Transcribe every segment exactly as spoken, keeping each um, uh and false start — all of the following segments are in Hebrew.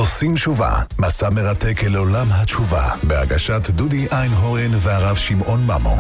עושים תשובה, מסע מרתק אל עולם התשובה, בהגשת דודי איינהורן והרב שמעון ממו.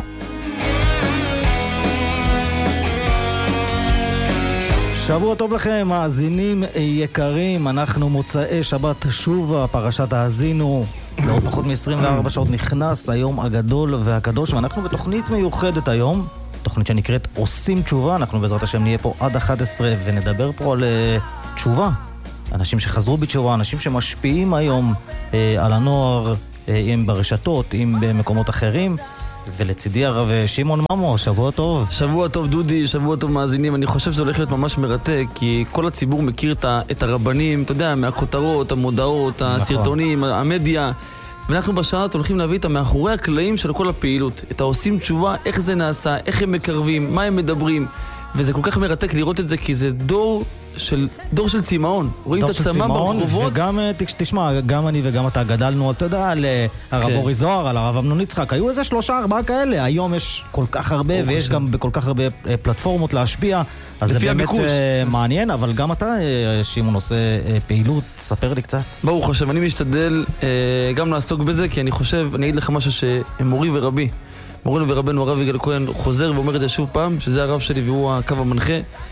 שבוע טוב לכם, מאזינים יקרים, אנחנו מוצאי שבת שובה, פרשת האזינו, לעוד פחות מ-עשרים וארבע שעות נכנס היום הגדול והקדוש, ואנחנו בתוכנית מיוחדת היום, תוכנית שנקראת עושים תשובה. אנחנו בעזרת השם נהיה פה עד אחת עשרה ונדבר פה על uh, תשובה, אנשים שחזרו בתשובה, אנשים שמשפיעים היום uh, על הנוער, uh, אם ברשתות, אם במקומות אחרים. ולצידי הרב שמעון ממו, שבוע טוב. שבוע טוב דודי, שבוע טוב מאזינים. אני חושב שזה הולך להיות ממש מרתק, כי כל הציבור מכיר את הרבנים, אתה יודע, מהכותרות, המודעות, הסרטונים, המדיה. ואנחנו בשעה הולכים להביא את מאחורי הקלעים של כל הפעילות. את העושים תשובה, איך זה נעשה, איך הם מקרבים, מה הם מדברים. וזה כל כך מרתק לראות את זה, כי זה דור של, דור של צימאון. רואים את הצמא ברחובות. וגם, תשמע, גם אני וגם אתה גדלנו, אתה יודע, על הרב אורי זוהר, על הרב אמנון יצחק. היו איזה שלושה, ארבעה כאלה. היום יש כל כך הרבה, ויש גם בכל כך הרבה פלטפורמות להשפיע. אז זה באמת מעניין, אבל גם אתה, שמעון, עושה פעילות. ספר לי קצת. ברוך השם, אני משתדל גם לעסוק בזה, כי אני חושב, אני אגיד לך משהו שמורי ורבי, מורנו ורבנו הרב יגאל כהן חוזר ואומר את זה שוב פעם, שזה הרב שלי והוא הקו המנחה,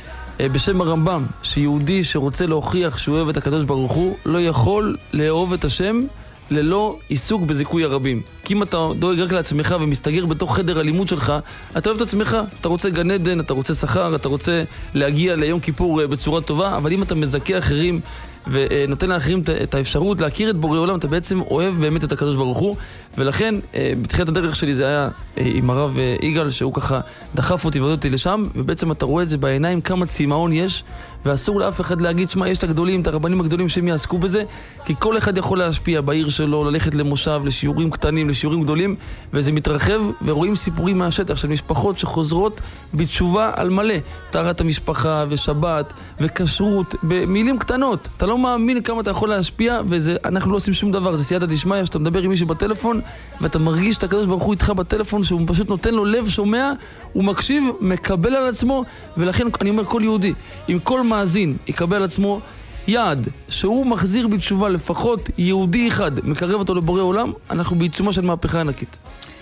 בשם הרמב"ם, שיהודי שרוצה להוכיח שהוא אוהב את הקדוש ברוך הוא, לא יכול לאהוב את השם ללא עיסוק בזיכוי הרבים. כי אם אתה דואג רק לעצמך ומסתגר בתוך חדר הלימוד שלך, אתה אוהב את עצמך, אתה רוצה גן עדן, אתה רוצה שכר, אתה רוצה להגיע ליום כיפור בצורה טובה, אבל אם אתה מזכה אחרים ונותן לאחרים את האפשרות להכיר את בורא עולם, אתה בעצם אוהב באמת את הקדוש ברוך הוא. ולכן בתחילת הדרך שלי זה היה עם הרב יגאל, שהוא ככה דחף אותי ועוד אותי לשם, ובעצם אתה רואה את זה בעיניים כמה צימאון יש, ואסור לאף אחד להגיד שמה יש את הגדולים, את הרבנים הגדולים שהם יעסקו בזה, כי כל אחד יכול להשפיע בעיר שלו, ללכת למושב, לשיעורים קטנים, לשיעורים גדולים, וזה מתרחב, ורואים סיפורים מהשטח של משפחות שחוזרות בתשובה על מלא, תארת המשפחה ושבת וכשרות, במילים קטנות. אתה לא מאמין כמה אתה יכול להשפיע, ואנחנו לא עושים שום דבר, זה סייעתא דשמיא, שאתה מדבר עם מישהו בטלפון ואתה מרגיש את הקדוש ברוך הוא איתך בטלפון, שהוא פשוט נותן לו לב שומע, הוא מקשיב, מקבל על עצמו. ולכן אני אומר, כל יהודי, אם כל מאזין יקבל על עצמו יעד שהוא מחזיר בתשובה לפחות יהודי אחד, מקרב אותו לבורא עולם, אנחנו בעיצומה של מהפכה ענקית.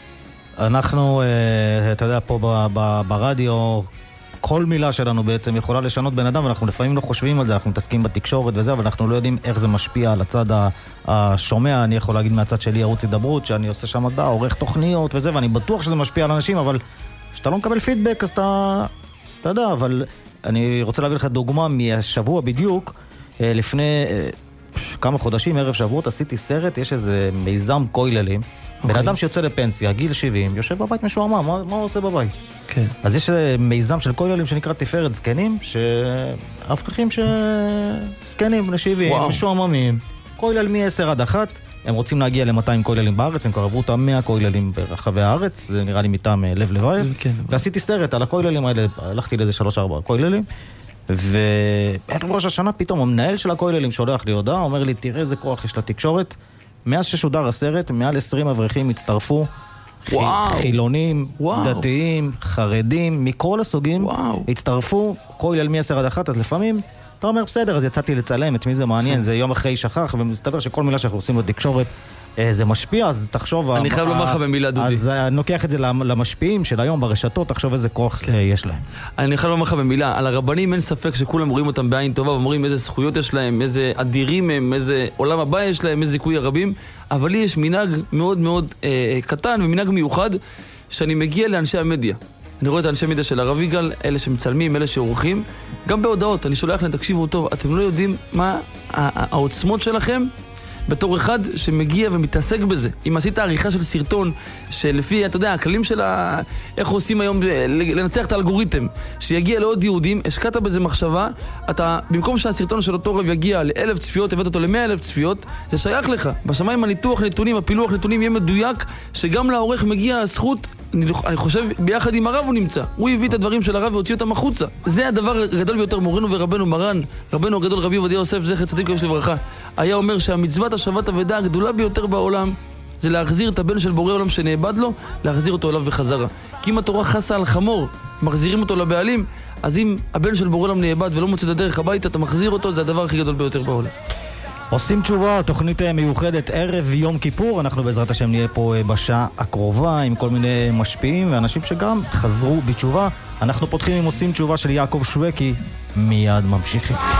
אנחנו, אתה יודע, פה ברדיו, כל מילה שלנו בעצם יכולה לשנות בן אדם, ואנחנו לפעמים לא חושבים על זה, אנחנו מתעסקים בתקשורת וזה, אבל אנחנו לא יודעים איך זה משפיע על הצד השומע. אני יכול להגיד מהצד שלי ערוץ הידברות, שאני עושה שם מדע, עורך תוכניות וזה, ואני בטוח שזה משפיע על אנשים, אבל כשאתה לא מקבל פידבק, אז אתה, אתה יודע, אבל אני רוצה להביא לך דוגמה מהשבוע בדיוק, לפני כמה חודשים, ערב שבועות, עשיתי סרט, יש איזה מיזם כוללים, בן אדם שיוצא לפנסיה, גיל שבעים, יושב בבית משועמם, מה, מה הוא עושה בבית? כן. אז יש מיזם של כוללים שנקרא תפארת זקנים, שאבטחים שזקנים לשבעים, משועממים, כולל מ-עשר עד אחת, הם רוצים להגיע ל-מאתיים כוללים בארץ, הם כבר עברו אותם מאה כוללים ברחבי הארץ, זה נראה לי מטעם לב לבייב, כן, ועשיתי סרט על הכוללים האלה, הלכתי לאיזה שלוש ארבע כוללים, ובערב ראש השנה פתאום המנהל של הכוללים שולח לי הודעה, אומר לי, תראה איזה כוח יש לתקשורת, מאז ששודר הסרט, מעל עשרים אברכים הצטרפו, וואו. חילונים, וואו. דתיים, חרדים, מכל הסוגים, וואו. הצטרפו, כולל מ-עשר עד אחת, אז לפעמים, אתה אומר, בסדר, אז יצאתי לצלם, את מי זה מעניין, זה יום אחרי שכח, ומסתבר שכל מילה שאנחנו עושים בתקשורת, זה משפיע, אז תחשוב... אני חייב לומר לך במילה, דודי. אז נוקח את זה למשפיעים של היום ברשתות, תחשוב איזה כוח יש להם. אני חייב לומר לך במילה, על הרבנים אין ספק שכולם רואים אותם בעין טובה, ואומרים איזה זכויות יש להם, איזה אדירים הם, איזה עולם הבא יש להם, איזה זיכוי הרבים, אבל לי יש מנהג מאוד מאוד אה, קטן ומנהג מיוחד, שאני מגיע לאנשי המדיה. אני רואה את האנשי מדיה של הרב יגאל, אלה שמצלמים, אלה שעורכים, גם בהודעות, אני שולח להם, תקשיבו טוב, אתם לא יודעים מה העוצמות שלכם, בתור אחד שמגיע ומתעסק בזה. אם עשית עריכה של סרטון שלפי, אתה יודע, הכללים של ה... איך עושים היום לנצח את האלגוריתם, שיגיע לעוד יהודים, השקעת בזה מחשבה, אתה, במקום שהסרטון של אותו רב יגיע לאלף צפיות, הבאת אותו למאה אלף צפיות, זה שייך לך. בשמיים הניתוח נתונים, הפילוח נתונים יהיה מדויק, שגם לעורך מגיע הזכות, אני, אני חושב, ביחד עם הרב הוא נמצא. הוא הביא את הדברים של הרב והוציא אותם החוצה. זה הדבר הגדול ביותר. מורנו ורבנו מרן, רבנו הגדול רבי עובדיה יוסף זכר צדיק וקדוש לברכה, היה אומר שהמצוות השבת אבדה הגדולה ביותר בעולם זה להחזיר את הבן של בורא עולם שנאבד לו, להחזיר אותו אליו בחזרה. כי אם התורה חסה על חמור, מחזירים אותו לבעלים, אז אם הבן של בורא עולם נאבד ולא מוצא את הדרך הביתה, אתה מחזיר אותו, זה הדבר הכי גדול ביותר בעולם. עושים תשובה, תוכנית מיוחדת ערב יום כיפור. אנחנו בעזרת השם נהיה פה בשעה הקרובה עם כל מיני משפיעים ואנשים שגם חזרו בתשובה. אנחנו פותחים עם עושים תשובה של יעקב שווקי, מיד ממשיכים.